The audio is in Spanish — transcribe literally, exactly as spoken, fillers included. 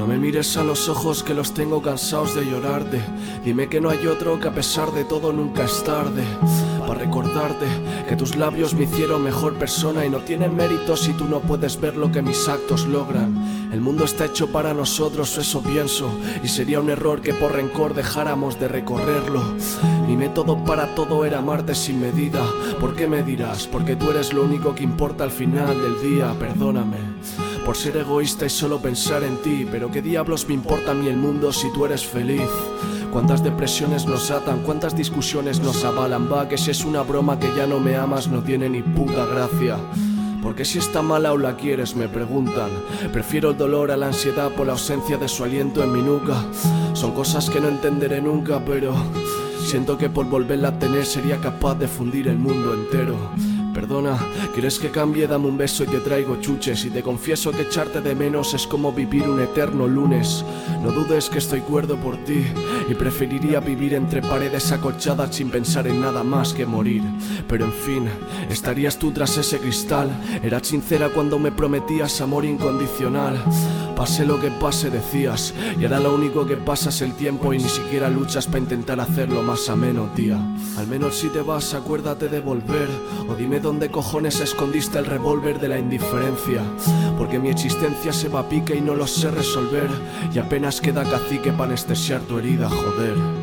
No me mires a los ojos que los tengo cansados de llorarte. Dime que no hay otro, que a pesar de todo nunca es tarde para recordarte que tus labios me hicieron mejor persona. Y no tienen mérito si tú no puedes ver lo que mis actos logran. El mundo está hecho para nosotros, eso pienso, y sería un error que por rencor dejáramos de recorrerlo. Mi método para todo era amarte sin medida. ¿Por qué me dirás? Porque tú eres lo único que importa al final del día. Perdóname por ser egoísta y solo pensar en ti, pero qué diablos me importa a mí el mundo si tú eres feliz. Cuántas depresiones nos atan, cuántas discusiones nos avalan. Va, que si es una broma que ya no me amas no tiene ni puta gracia. Porque si está mala o la quieres, me preguntan. Prefiero el dolor a la ansiedad por la ausencia de su aliento en mi nuca. Son cosas que no entenderé nunca, pero siento que por volverla a tener sería capaz de fundir el mundo entero. Perdona, ¿quieres que cambie? Dame un beso y te traigo chuches. Y te confieso que echarte de menos es como vivir un eterno lunes. No dudes que estoy cuerdo por ti y preferiría vivir entre paredes acolchadas sin pensar en nada más que morir. Pero en fin, estarías tú tras ese cristal. Eras sincera cuando me prometías amor incondicional. Pase lo que pase decías, y ahora lo único que pasa es el tiempo y ni siquiera luchas para intentar hacerlo más ameno, tía. Al menos si te vas acuérdate de volver, o dime dónde cojones escondiste el revólver de la indiferencia. Porque mi existencia se va a pique y no lo sé resolver, y apenas queda cacique para anestesiar tu herida, joder.